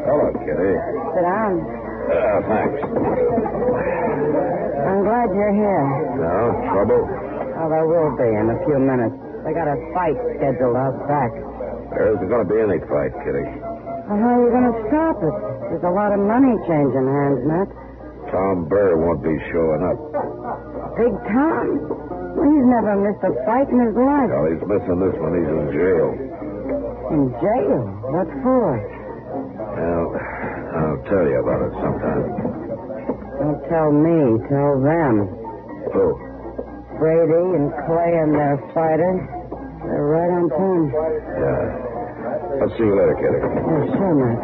Hello, Kitty. Sit down. Thanks. I'm glad you're here. No? Trouble? Oh, there will be in a few minutes. They got a fight scheduled out back. There isn't going to be any fight, Kitty. Well, how are you going to stop it? There's a lot of money changing hands, Matt. Tom Burr won't be showing up. Big Tom? Well, he's never missed a fight in his life. Well, he's missing this one. He's in jail. In jail? What for? Well, I'll tell you about it sometime. Don't tell me. Tell them. Who? Brady and Clay and their fighter. They're right on time. Yeah. I'll see you later, Kitty. Yeah, sure, Matt.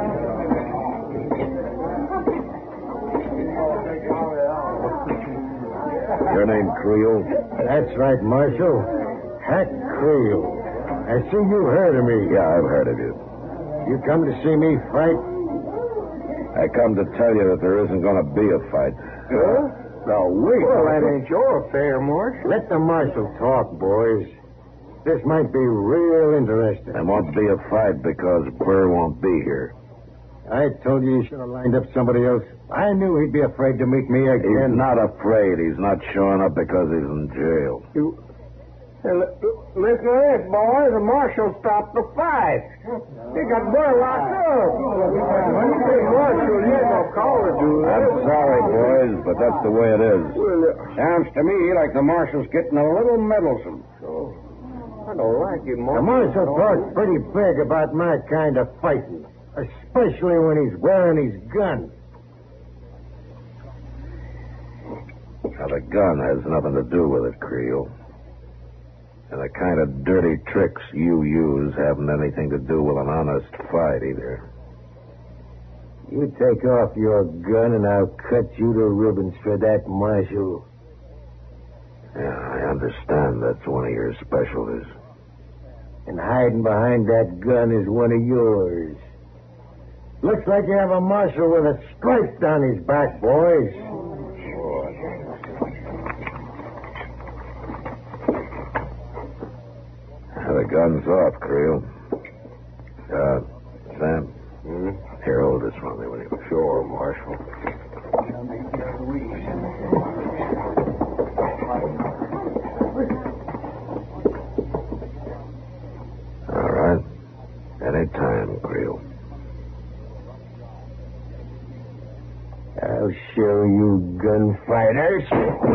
Your name Creel? That's right, Marshal. Hack Creel. I see you heard of me. Yeah, I've heard of you. You come to see me fight? I come to tell you that there isn't going to be a fight. Huh? Now, wait. Well, that ain't your affair, Marshal. Let the Marshal talk, boys. This might be real interesting. There won't be a fight because Burr won't be here. I told you should have lined up somebody else. I knew he'd be afraid to meet me He's again. not afraid. He's not showing up because he's in jail. Listen to this, boys. The Marshal stopped the fight. He got Burr locked up. Marshal, you ain't no call to do that. I'm sorry, boys, but that's the way it is. Sounds to me like the Marshal's getting a little meddlesome. I don't like it, The Marshal. Marshal talks pretty big about my kind of fighting, especially when he's wearing his gun. Now, the gun has nothing to do with it, Creel. And the kind of dirty tricks you use haven't anything to do with an honest fight either. You take off your gun and I'll cut you to ribbons for that, Marshal. Yeah, I understand that's one of your specialties. And hiding behind that gun is one of yours. Looks like you have a Marshal with a stripe down his back, boys. The gun's off, Creel. Sam? Here, hold this for me, will you? Sure, Marshal. All right. Anytime, Creel. I'll show you gunfighters.